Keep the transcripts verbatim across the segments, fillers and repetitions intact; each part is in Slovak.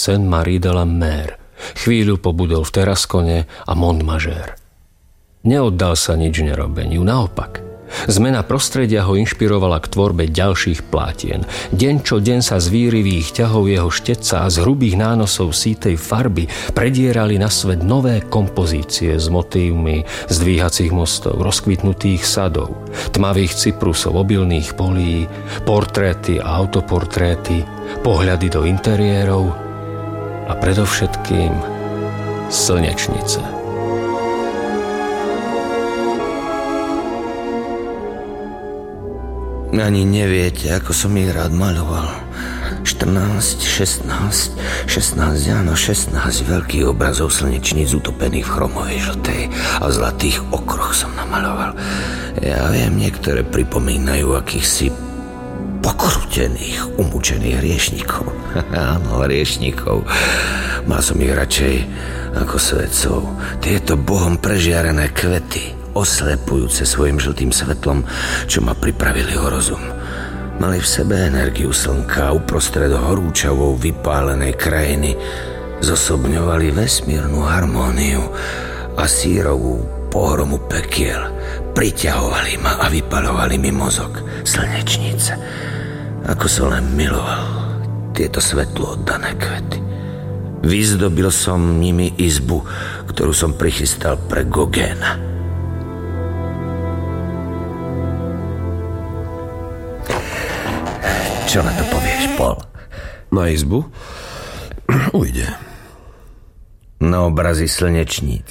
Sainte-Marie de la Mer. Chvíľu pobudol v Terrascone a Montmajour. Neoddal sa nič nerobeniu, naopak. Zmena prostredia ho inšpirovala k tvorbe ďalších plátien. Deň čo deň sa z výrivých ťahov jeho štetca a z hrubých nánosov sítej farby predierali na svet nové kompozície s motívmi zdvíhacích mostov, rozkvitnutých sadov, tmavých cyprusov, obilných polí, portréty a autoportréty, pohľady do interiérov a predovšetkým slnečnice. Ani neviete, ako som ich rád maloval. štrnásť, šestnásť, šestnásť, áno, šestnásť veľkých obrazov slnečníc utopených v chromovej žltej a zlatých okroch som namaloval. Ja viem, niektoré pripomínajú akýchsi pokrútených, umúčených hriešnikov. Áno, hriešnikov. Mal som ich radšej ako svetcov. Tieto bohom prežiarené kvety, oslepujúce svojim žltým svetlom, čo ma pripravili o rozum. Mali v sebe energiu slnka, uprostred horúčavou vypálenej krajiny zosobňovali vesmírnu harmóniu a sírovú pohromu pekiel. Priťahovali ma a vypaľovali mi mozog. Slnečnice. Ako som len miloval tieto svetlo oddané kvety. Vyzdobil som nimi izbu, ktorú som prichystal pre Gauguina. Čo na to povieš, Paul? Na izbu? Ujde. Na obrazy slnečníc.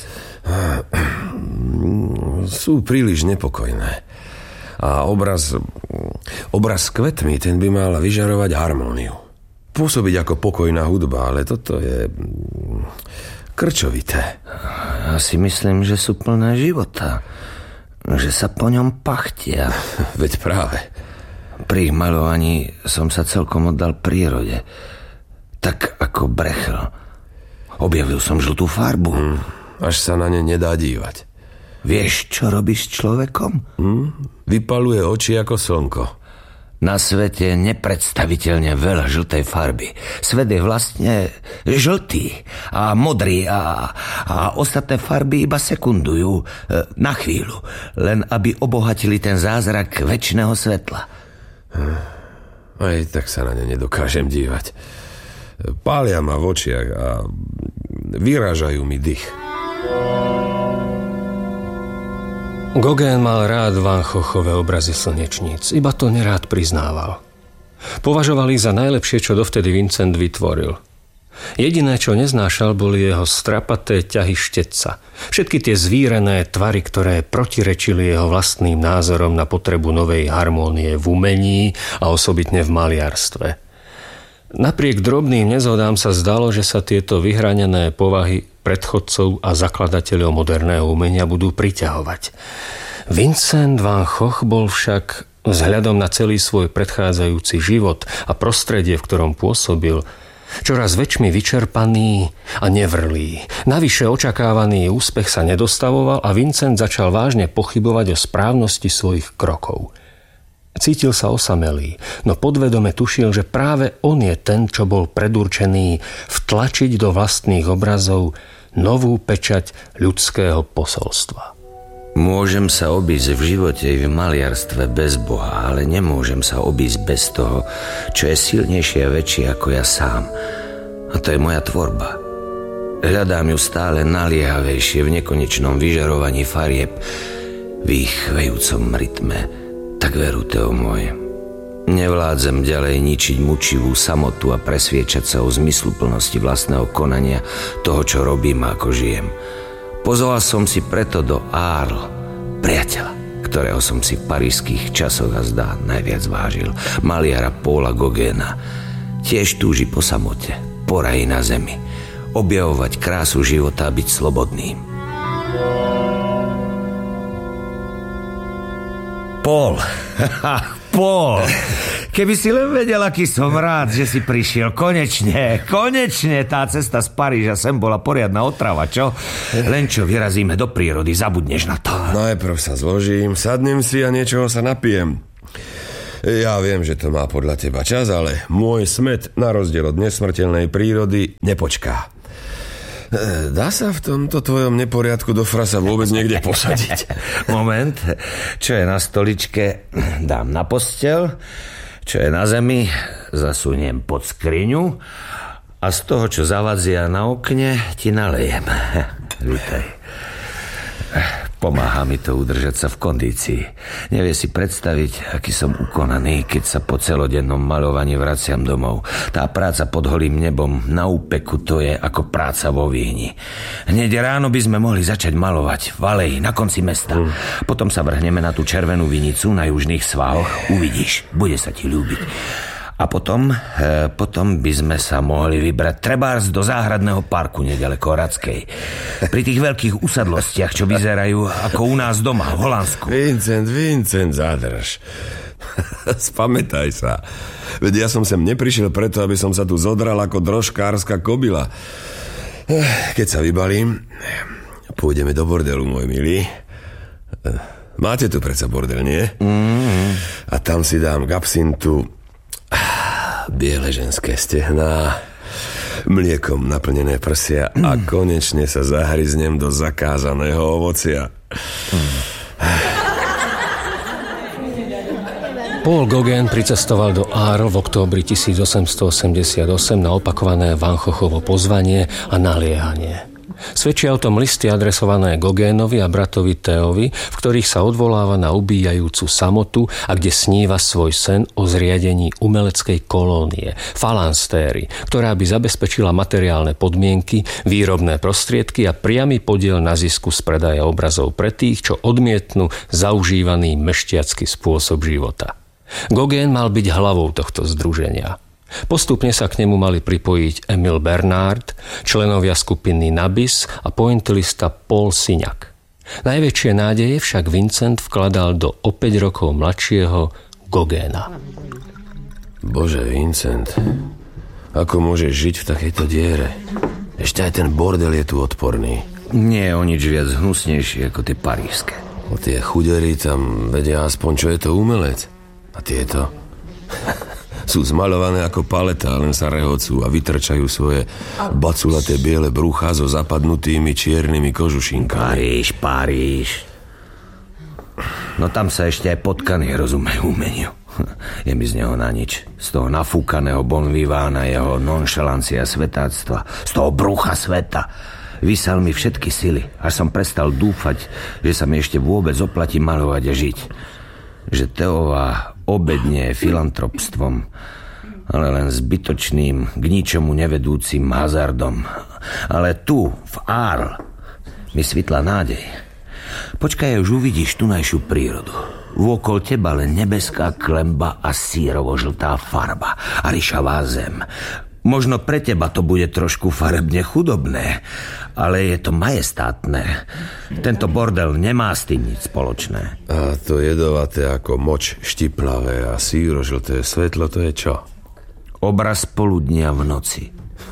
Sú príliš nepokojné. A obraz... Obraz s kvetmi, ten by mal vyžarovať harmóniu. Pôsobiť ako pokojná hudba, ale toto je... krčovité. Ja si myslím, že sú plné života. Že sa po ňom pachtia. Veď práve... Pri ich malovaní som sa celkom oddal prírode. Tak ako Brechel. Objavil som žltú farbu. Hmm, až sa na ne nedá dívať. Vieš, čo robí s človekom? Hmm, vypaluje oči ako slnko. Na svete je nepredstaviteľne veľa žltej farby. Svet je vlastne žltý a modrý a, a ostatné farby iba sekundujú na chvíľu, len aby obohatili ten zázrak večného svetla. Aj tak sa na ne nedokážem dívať. Pália ma v očiach a vyrážajú mi dých. Gauguin mal rád Van Goghove obrazy slnečníc, iba to nerád priznával. Považoval ich za najlepšie, čo dovtedy Vincent vytvoril. Jediné, čo neznášal, boli jeho strapaté ťahy štetca. Všetky tie zvírené tvary, ktoré protirečili jeho vlastným názorom na potrebu novej harmónie v umení a osobitne v maliarstve. Napriek drobným nezhodám sa zdalo, že sa tieto vyhranené povahy predchodcov a zakladateľov moderného umenia budú priťahovať. Vincent van Gogh bol však vzhľadom na celý svoj predchádzajúci život a prostredie, v ktorom pôsobil, čoraz väčšmi vyčerpaný a nevrlý. Navyše očakávaný úspech sa nedostavoval a Vincent začal vážne pochybovať o správnosti svojich krokov. Cítil sa osamelý, no podvedome tušil, že práve on je ten, čo bol predurčený vtlačiť do vlastných obrazov novú pečať ľudského posolstva. Môžem sa obísť v živote i v maliarstve bez Boha, ale nemôžem sa obísť bez toho, čo je silnejšie a väčšie ako ja sám. A to je moja tvorba. Hľadám ju stále naliehavejšie v nekonečnom vyžarovaní farieb, v ich chvejúcom rytme. Tak veru, Teo môj, nevládzem ďalej ničiť mučivú samotu a presviečať sa o zmysluplnosti vlastného konania, toho, čo robím a ako žijem. Pozval som si preto do Arles priateľa, ktorého som si v parížských časoch a zdá najviac vážil, maliara Paula Gauguina. Tiež túži po samote, po raji na zemi, objavovať krásu života a byť slobodným. Paul, Paul, keby si len vedel, aký som rád, že si prišiel. Konečne, konečne tá cesta z Paríža sem bola poriadna otrava, čo? Len čo vyrazíme do prírody, zabudneš na to. Najprv sa zložím, sadnem si a niečoho sa napijem. Ja viem, že to má podľa teba čas, ale môj smet, na rozdiel od nesmrteľnej prírody, nepočká. Dá sa v tomto tvojom neporiadku do frasa vôbec niekde posadiť? Moment, čo je na stoličke, dám na posteľ, čo je na zemi, zasuniem pod skriňu a z toho, čo zavadzia na okne, ti nalejem. Vítaj. Pomáha mi to udržať sa v kondícii. Nevie si predstaviť, aký som ukonaný, keď sa po celodennom maľovaní vraciam domov. Tá práca pod holým nebom na úpeku, to je ako práca vo výhni. Hneď ráno by sme mohli začať maľovať v aleji na konci mesta. Mm. Potom sa vrhneme na tú červenú vinicu na južných svahoch. Uvidíš, bude sa ti ľúbiť. A potom, e, potom by sme sa mohli vybrať trebárs do záhradného parku nedaleko Hradskej. Pri tých veľkých usadlostiach, čo vyzerajú ako u nás doma, v Holandsku. Vincent, Vincent, zadrž. Spamätaj sa. Veď ja som sem neprišiel preto, aby som sa tu zodral ako drožkárska kobila. Keď sa vybalím, pôjdeme do bordelu, môj milý. Máte tu predsa bordel, nie? Mm-hmm. A tam si dám k absintu biele ženské stehná, mliekom naplnené prsia a konečne sa zahryznem do zakázaného ovocia. Paul Gauguin pricestoval do Arles v októbri tisícosemstoosemdesiatosem na opakované Van Goghovo pozvanie a naliehanie. Svedčia o tom listy adresované Gauguinovi a bratovi Théovi, v ktorých sa odvoláva na ubíjajúcu samotu a kde sníva svoj sen o zriadení umeleckej kolónie, falanstéry, ktorá by zabezpečila materiálne podmienky, výrobné prostriedky a priamy podiel na zisku z predaja obrazov pre tých, čo odmietnú zaužívaný mešťacký spôsob života. Gauguin mal byť hlavou tohto združenia. Postupne sa k nemu mali pripojiť Emil Bernard, členovia skupiny Nabis a pointillista Paul Signac. Najväčšie nádeje však Vincent vkladal do o päť rokov mladšieho Gauguina. Bože, Vincent, ako môžeš žiť v takejto diere? Ešte aj ten bordel je tu odporný. Nie je o nič viac hnusnejší ako tie parížské. O tie chudery tam vedia aspoň, čo je to umelec. A tieto... sú zmaľované ako paleta, len sa rehocú a vytrčajú svoje baculaté biele brúcha so zapadnutými čiernymi kožušinkami. Paríž, Paríž. No tam sa ešte aj potkany rozumejú umeniu. Je mi z neho na nič. Z toho nafúkaného bon vivána, jeho nonšalancia svetáctva, z toho brucha sveta. Vysal mi všetky sily, až som prestal dúfať, že sa mi ešte vôbec oplatí maľovať a žiť. Že Théová obedne je filantropstvom, ale len zbytočným, k ničomu nevedúcim hazardom. Ale tu, v Arles, mi svitla nádej. Počkaj, už uvidíš tunajšiu prírodu. Vôkol teba len nebeská klemba a sírovo-žltá farba a ryšavá zem. Možno pre teba to bude trošku farebne chudobné, ale je to majestátne. Tento bordel nemá s tým nič spoločné. A to jedovaté ako moč štiplavé a síro-žlté svetlo, to je čo? Obraz poludnia v noci.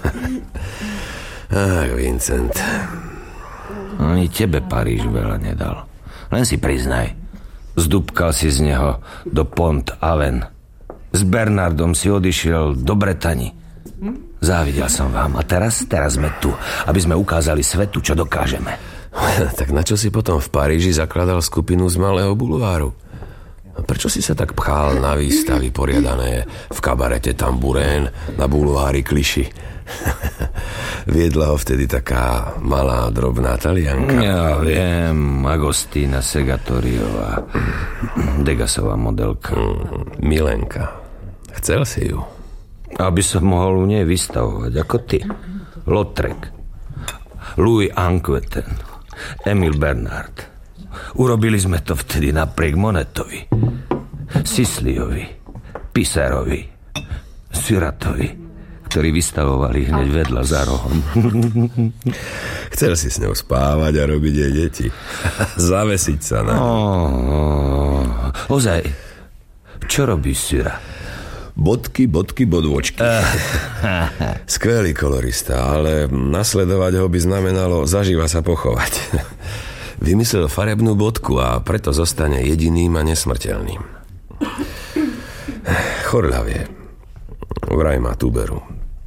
Ach, Vincent. Ani tebe Paríž veľa nedal. Len si priznaj. Zdúbkal si z neho do Pont-Aven. S Bernardom si odišiel do Bretani. Závidel som vám a teraz, teraz sme tu, aby sme ukázali svetu, čo dokážeme. Tak na čo si potom v Paríži zakladal skupinu z malého bulváru? Prečo si sa tak pchal na výstavy poriadané v kabarete Tamburén na bulvári Clichy? Viedla ho vtedy taká malá, drobná Talianka. Ja viem, Agostína Segatoriová, Degasová modelka. Mm, Milenka. Chcel si ju? Aby som mohol u nej vystavovať, ako ty. Lautrec, Louis Anquetin, Emil Bernard. Urobili sme to vtedy napriek Monetovi, Sisliovi, Pisarovi, Suratovi, ktorí vystavovali hneď vedľa za rohom. Chcel si s ňou spávať a robiť jej deti. Zavesiť sa na... Oh, ozaj, čo robí Sura? Bodky, bodky, bodôčky. Skvelý kolorista, ale nasledovať ho by znamenalo zaživa sa pochovať. Vymyslel farebnú bodku a preto zostane jediným a nesmrteľným. chorľavie. Vraj má tuberu.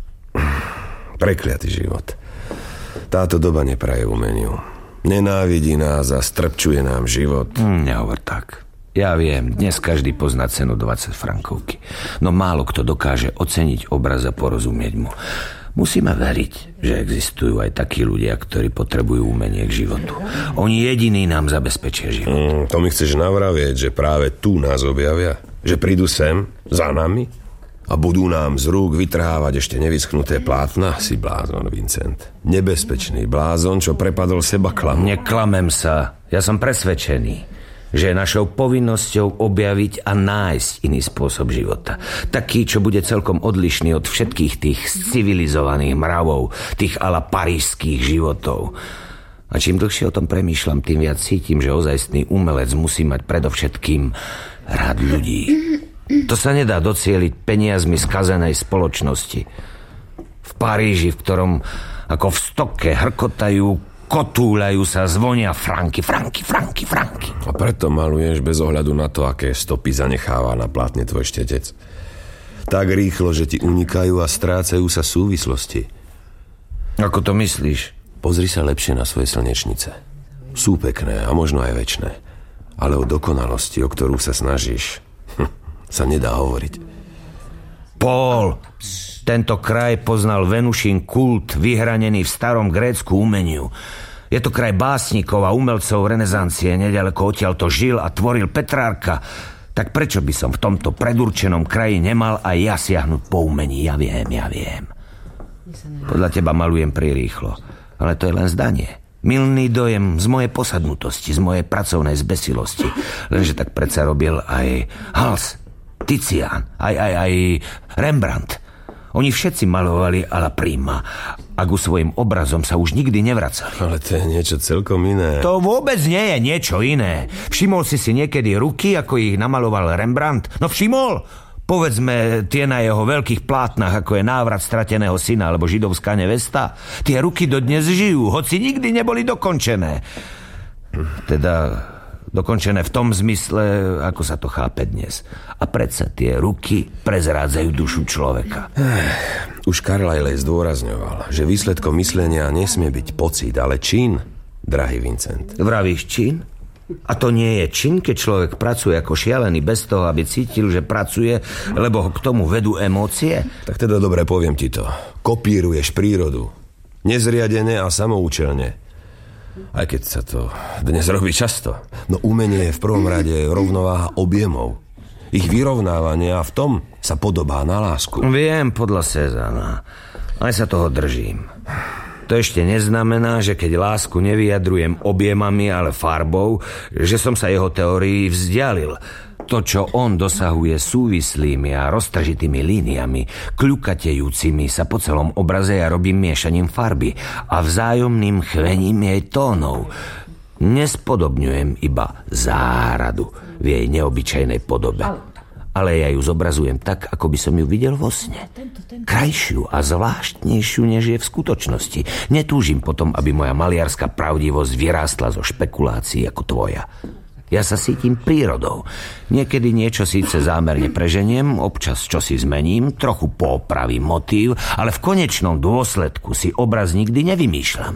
Prekliatý život. Táto doba nepraje umeniu. Nenávidí nás a strpčuje nám život. Mm, nehovor tak. Ja viem, dnes každý pozná cenu dvadsať frankovky. No málo kto dokáže oceniť obraz a porozumieť mu. Musíme veriť, že existujú aj takí ľudia, ktorí potrebujú umenie k životu. Oni jediní nám zabezpečia život. Mm, to mi chceš navravieť, že práve tu nás objavia? Že prídu sem, za nami? A budú nám z rúk vytrhávať ešte nevyschnuté plátna? Si blázon, Vincent. Nebezpečný blázon, čo prepadol seba klamu. Neklamem sa. Ja som presvedčený, že je našou povinnosťou objaviť a nájsť iný spôsob života. Taký, čo bude celkom odlišný od všetkých tých civilizovaných mravov, tých ala parížských životov. A čím dlhšie o tom premýšľam, tým viac cítim, že ozajstný umelec musí mať predovšetkým rád ľudí. To sa nedá docieliť peniazmi skazenej spoločnosti. V Paríži, v ktorom ako v stoke hrkotajú, kotúľajú sa, zvonia franky, franky, franky, franky. A preto maluješ bez ohľadu na to, aké stopy zanecháva na plátne tvoj štetec. Tak rýchlo, že ti unikajú a strácajú sa súvislosti. Ako to myslíš? Pozri sa lepšie na svoje slnečnice. Sú pekné a možno aj večné. Ale o dokonalosti, o ktorú sa snažíš, hm, sa nedá hovoriť. Paul, tento kraj poznal Venušin kult vyhranený v starom Grécku umeniu. Je to kraj básnikov a umelcov renesancie, neďaleko odtiaľto žil a tvoril Petrárka. Tak prečo by som v tomto predurčenom kraji nemal aj ja siahnuť po umení? Ja viem, ja viem. Podľa teba malujem prirýchlo, ale to je len zdanie. Mylný dojem z mojej posadnutosti, z mojej pracovnej zbesilosti. Lenže tak predsa robil aj Hals, Tizian, aj, aj, aj Rembrandt. Oni všetci malovali alla prima a ku svojim obrazom sa už nikdy nevracali. Ale to je niečo celkom iné. To vôbec nie je niečo iné. Všimol si si niekedy ruky, ako ich namaloval Rembrandt? No všimol? Povedzme tie na jeho veľkých plátnach, ako je Návrat strateného syna alebo Židovská nevesta. Tie ruky dodnes žijú, hoci nikdy neboli dokončené. Teda dokončené v tom zmysle, ako sa to chápe dnes. A predsa tie ruky prezrádzajú dušu človeka. Už Carlyle zdôrazňoval, že výsledkom myslenia nesmie byť pocit, ale čin, drahý Vincent. Vravíš čin? A to nie je čin, keď človek pracuje ako šialený bez toho, aby cítil, že pracuje, lebo ho k tomu vedú emócie? Tak teda dobre, poviem ti to. Kopíruješ prírodu. Nezriadene a samoučelne. Aj keď sa to dnes robí často. No umenie je v prvom rade rovnováha objemov. Ich vyrovnávanie a v tom sa podobá na lásku. Viem, podľa Cézanna. Aj sa toho držím. To ešte neznamená, že keď lásku nevyjadrujem objemami, ale farbou, že som sa jeho teórii vzdialil. To, čo on dosahuje súvislými a roztažitými líniami, kľukatejúcimi sa po celom obraze, ja robím miešaním farby a vzájomným chvením jej tónov. Nespodobňujem iba záradu v jej neobyčajnej podobe, ale ja ju zobrazujem tak, ako by som ju videl vo sne. Krajšiu a zvláštnejšiu, než je v skutočnosti. Netúžim potom, aby moja maliarská pravdivosť vyrástla zo špekulácií ako tvoja. Ja sa cítim prírodou. Niekedy niečo síce zámerne preženiem, občas čosi zmením, trochu popravím motív, ale v konečnom dôsledku si obraz nikdy nevymýšľam.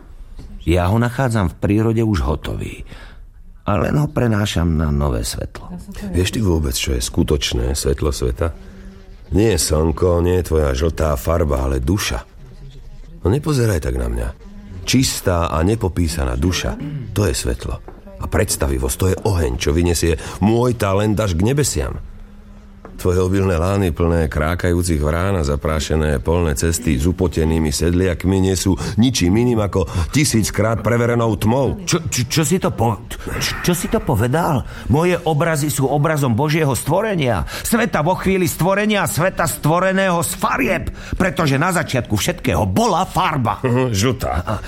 Ja ho nachádzam v prírode už hotový, a len ho prenášam na nové svetlo. Vieš ty vôbec, čo je skutočné svetlo sveta? Nie je slnko, nie je tvoja žltá farba, ale duša. No nepozeraj tak na mňa. Čistá a nepopísaná duša, to je svetlo. A predstavivosť, to je oheň, čo vyniesie môj talent až k nebesiam. Tvoje obilné lány plné krákajúcich vrán a zaprášené polné cesty s upotenými sedliakmi nie sú ničím iným ako tisíckrát preverenou tmou. Čo, čo, čo, si to po, čo, čo si to povedal? Moje obrazy sú obrazom Božieho stvorenia. Sveta vo chvíli stvorenia, sveta stvoreného z farieb, pretože na začiatku všetkého bola farba. Žltá.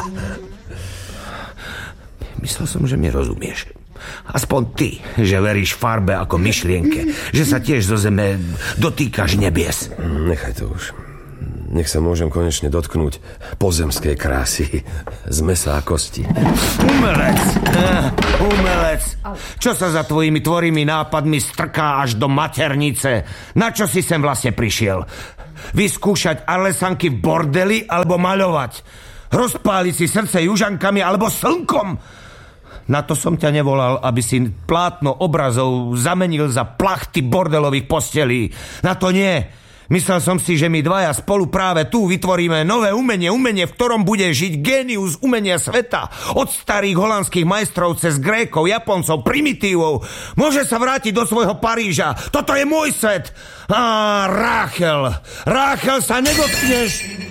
Myslel som, že mi rozumieš. Aspoň ty, že veríš farbe ako myšlienke, že sa tiež zo zeme dotýkaš nebies. Nechaj to už. nech sa môžem konečne dotknúť pozemskej krásy z mesa a kosti. Umelec! Umelec! Čo sa za tvojimi tvorými nápadmi strká až do maternice? Na čo si sem vlastne prišiel? Vyskúšať arlesanky v bordeli alebo maľovať? Rozpáliť si srdce južankami alebo slnkom? Na to som ťa nevolal, aby si plátno obrazov zamenil za plachty bordelových postelí. Na to nie. Myslel som si, že my dvaja spolu práve tu vytvoríme nové umenie, umenie, v ktorom bude žiť génius umenia sveta. Od starých holandských majstrov cez Grékov, Japoncov, primitívov. Môže sa vrátiť do svojho Paríža. Toto je môj svet. Á, Ráchel. Ráchel, sa nedotkneš.